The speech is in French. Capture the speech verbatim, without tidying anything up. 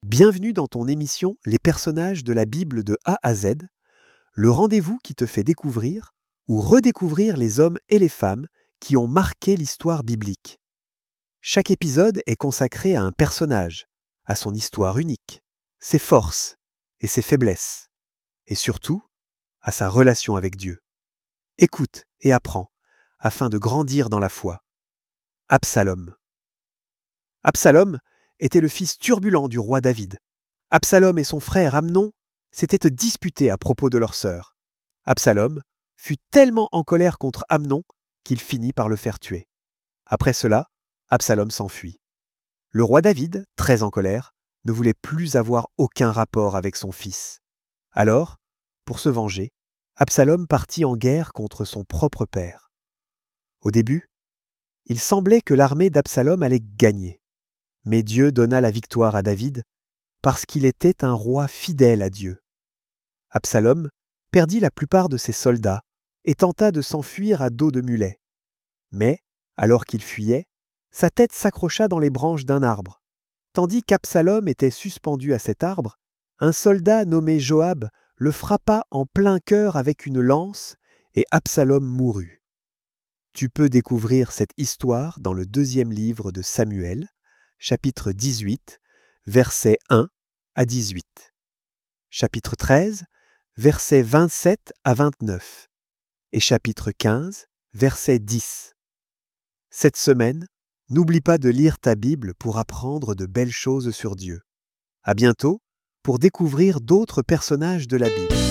Bienvenue dans ton émission Les personnages de la Bible de A à Z, le rendez-vous qui te fait découvrir ou redécouvrir les hommes et les femmes qui ont marqué l'histoire biblique. Chaque épisode est consacré à un personnage, à son histoire unique, ses forces et ses faiblesses, et surtout à sa relation avec Dieu. Écoute et apprends afin de grandir dans la foi. Absalom. Absalom était le fils turbulent du roi David. Absalom et son frère Amnon s'étaient disputés à propos de leur sœur. Absalom fut tellement en colère contre Amnon qu'il finit par le faire tuer. Après cela, Absalom s'enfuit. Le roi David, très en colère, ne voulait plus avoir aucun rapport avec son fils. Alors, pour se venger, Absalom partit en guerre contre son propre père. Au début, il semblait que l'armée d'Absalom allait gagner. Mais Dieu donna la victoire à David parce qu'il était un roi fidèle à Dieu. Absalom perdit la plupart de ses soldats et tenta de s'enfuir à dos de mulet. Mais, alors qu'il fuyait, sa tête s'accrocha dans les branches d'un arbre. Tandis qu'Absalom était suspendu à cet arbre, un soldat nommé Joab le frappa en plein cœur avec une lance et Absalom mourut. Tu peux découvrir cette histoire dans le deuxième livre de Samuel, chapitre dix-huit, versets un à dix-huit. Chapitre treize, versets vingt-sept à vingt-neuf. Et chapitre quinze, verset dix. Cette semaine, n'oublie pas de lire ta Bible pour apprendre de belles choses sur Dieu. À bientôt pour découvrir d'autres personnages de la Bible.